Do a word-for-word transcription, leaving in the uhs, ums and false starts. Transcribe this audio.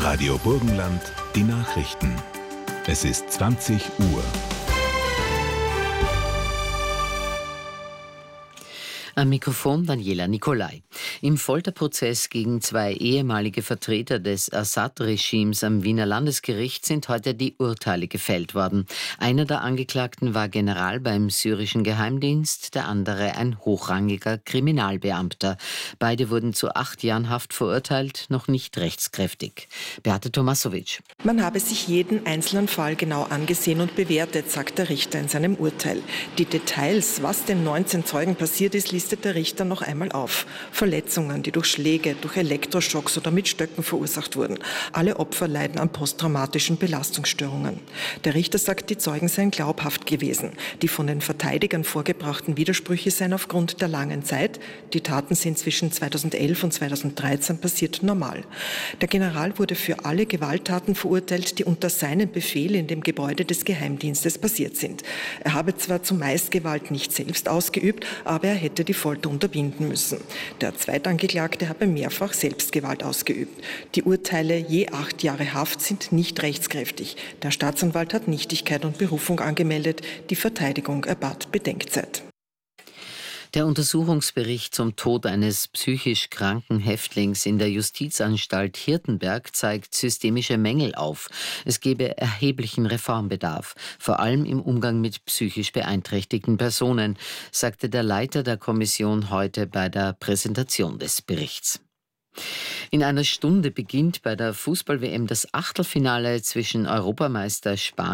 Radio Burgenland, die Nachrichten. Es ist zwanzig Uhr. Am Mikrofon Daniela Nicolai. Im Folterprozess gegen zwei ehemalige Vertreter des Assad-Regimes am Wiener Landesgericht sind heute die Urteile gefällt worden. Einer der Angeklagten war General beim syrischen Geheimdienst, der andere ein hochrangiger Kriminalbeamter. Beide wurden zu acht Jahren Haft verurteilt, noch nicht rechtskräftig. Beate Tomasovic. Man habe sich jeden einzelnen Fall genau angesehen und bewertet, sagt der Richter in seinem Urteil. Die Details, was den neunzehn Zeugen passiert ist, listet der Richter noch einmal auf. Verletzungen, die durch Schläge, durch Elektroschocks oder mit Stöcken verursacht wurden. Alle Opfer leiden an posttraumatischen Belastungsstörungen. Der Richter sagt, die Zeugen seien glaubhaft gewesen. Die von den Verteidigern vorgebrachten Widersprüche seien aufgrund der langen Zeit, die Taten sind zwischen zweitausendelf und zweitausenddreizehn passiert, normal. Der General wurde für alle Gewalttaten verurteilt, die unter seinem Befehl in dem Gebäude des Geheimdienstes passiert sind. Er habe zwar zumeist Gewalt nicht selbst ausgeübt, aber er hätte die Folter unterbinden müssen. Der Zweitangeklagte habe mehrfach Selbstgewalt ausgeübt. Die Urteile je acht Jahre Haft sind nicht rechtskräftig. Der Staatsanwalt hat Nichtigkeit und Berufung angemeldet. Die Verteidigung erbat Bedenkzeit. Der Untersuchungsbericht zum Tod eines psychisch kranken Häftlings in der Justizanstalt Hirtenberg zeigt systemische Mängel auf. Es gebe erheblichen Reformbedarf, vor allem im Umgang mit psychisch beeinträchtigten Personen, sagte der Leiter der Kommission heute bei der Präsentation des Berichts. In einer Stunde beginnt bei der Fußball-W M das Achtelfinale zwischen Europameister Spanien